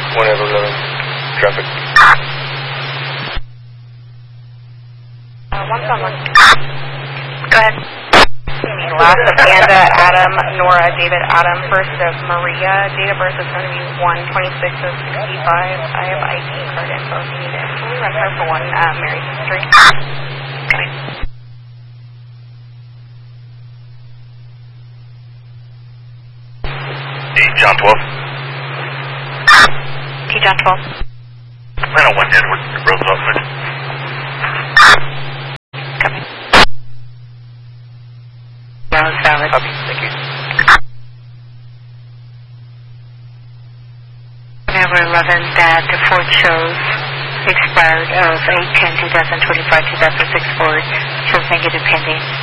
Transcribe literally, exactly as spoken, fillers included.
Whenever eleven. Traffic. Uh, one on one. Go ahead. Last of Amanda, Adam, Nora, David, Adam. First of Maria. Date of birth is going to be one twenty-six of sixty-five. I have I D card info if you need it. Can we run her for one uh, Mary's history? Okay. T John twelve. T John twelve. I don't want Edward Roosevelt. Coming. Sounds valid. Copy. Thank you. Whenever eleven that the Ford shows expired of eight ten twenty twenty-five to six Ford shows negative pending.